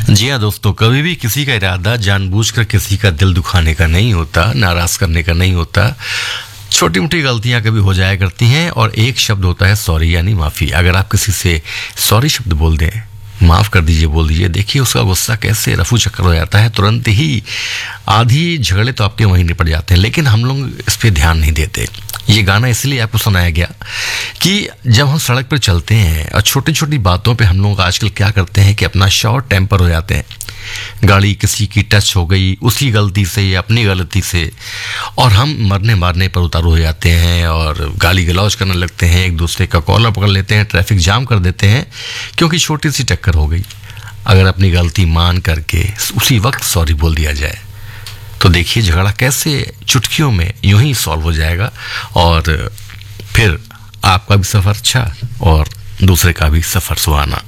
जी हाँ दोस्तों, कभी भी किसी का इरादा जानबूझकर किसी का दिल दुखाने का नहीं होता, नाराज करने का नहीं होता। छोटी मोटी गलतियां कभी हो जाया करती हैं और एक शब्द होता है सॉरी यानी माफ़ी। अगर आप किसी से सॉरी शब्द बोल दें, माफ़ कर दीजिए बोल दीजिए, देखिए उसका गुस्सा कैसे रफू चक्कर हो जाता है। तुरंत ही आधी झगड़े तो आपके वहीं निपट जाते हैं। लेकिन हम लोग इस पर ध्यान नहीं देते। ये गाना इसलिए आपको सुनाया गया कि जब हम सड़क पर चलते हैं और छोटी छोटी बातों पे हम लोग आजकल क्या करते हैं कि अपना शॉर्ट टेम्पर हो जाते हैं। गाड़ी किसी की टच हो गई उसी गलती से या अपनी गलती से, और हम मरने मारने पर उतारू हो जाते हैं और गाली गलौज करने लगते हैं, एक दूसरे का कॉलर पकड़ लेते हैं, ट्रैफिक जाम कर देते हैं क्योंकि छोटी सी टक्कर हो गई। अगर अपनी गलती मान करके उसी वक्त सॉरी बोल दिया जाए तो देखिए झगड़ा कैसे चुटकियों में यूं ही सॉल्व हो जाएगा और फिर आपका भी सफ़र अच्छा और दूसरे का भी सफ़र सुहाना।